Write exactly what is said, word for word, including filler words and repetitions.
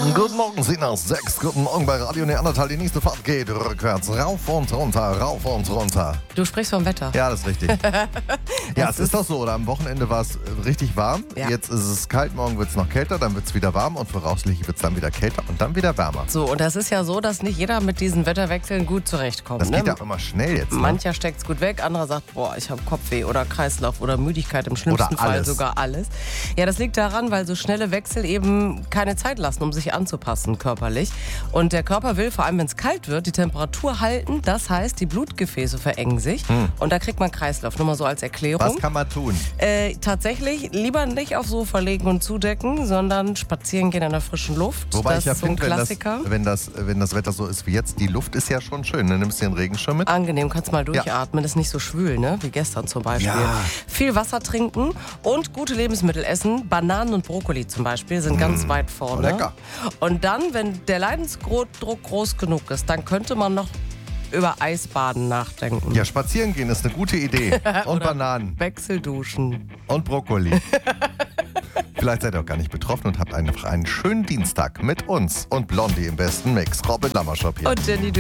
Guten Morgen, Sie nach sechs. Guten Morgen bei Radio Neandertal. Die nächste Fahrt geht rückwärts. Rauf und runter, rauf und runter. Du sprichst vom Wetter. Ja, das ist richtig. Ja, es ist doch so. Oder am Wochenende war es richtig warm. Ja. Jetzt ist es kalt, morgen wird es noch kälter, dann wird es wieder warm und voraussichtlich wird es dann wieder kälter und dann wieder wärmer. So, und das ist ja so, dass nicht jeder mit diesen Wetterwechseln gut zurechtkommt. Das ne? geht ja auch immer schnell jetzt. Ne? Mancher steckt es gut weg, anderer sagt, boah, ich habe Kopfweh oder Kreislauf oder Müdigkeit, im schlimmsten Oder Fall alles. sogar alles. Ja, das liegt daran, weil so schnelle Wechsel eben keine Zeit lassen, um sich anzupassen körperlich. Und der Körper will, vor allem wenn es kalt wird, die Temperatur halten. Das heißt, die Blutgefäße verengen sich Hm. und da kriegt man Kreislauf. Nur mal so als Erklärung. Was kann man tun? Äh, tatsächlich lieber nicht aufs Sofa legen und zudecken, sondern spazieren gehen in der frischen Luft. Wobei das ich ja ist so ein finde, wenn das, Klassiker. wenn, das, wenn das Wetter so ist wie jetzt, die Luft ist ja schon schön. Dann nimmst du den Regenschirm mit. Angenehm, kannst mal durchatmen, ist nicht so schwül, ne? Wie gestern zum Beispiel. Ja. Viel Wasser trinken und gute Lebensmittel essen. Bananen und Brokkoli zum Beispiel sind ganz weit vorne. lecker. Und dann, wenn der Leidensdruck groß genug ist, dann könnte man noch über Eisbaden nachdenken. Ja, spazieren gehen ist eine gute Idee. Und Oder Bananen. Wechselduschen. Und Brokkoli. Vielleicht seid ihr auch gar nicht betroffen und habt einfach einen schönen Dienstag mit uns und Blondie im besten Mix. Robin Lammerschop hier. Und Jenny